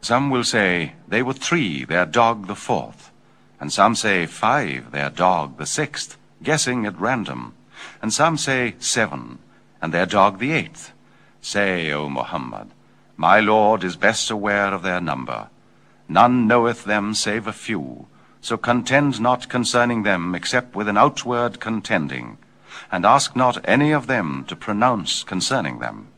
Some will say, they were 3, their dog the 4th. And some say 5, their dog the 6th, guessing at random. And some say 7, and their dog the 8th. Say, O Muhammad, my Lord is best aware of their number. None knoweth them save a few, so contend not concerning them except with an outward contending, and ask not any of them to pronounce concerning them.